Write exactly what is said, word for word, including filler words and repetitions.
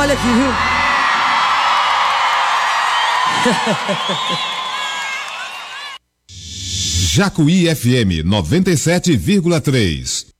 trabalho aqui, viu? Jacuí F M noventa e sete vírgula três.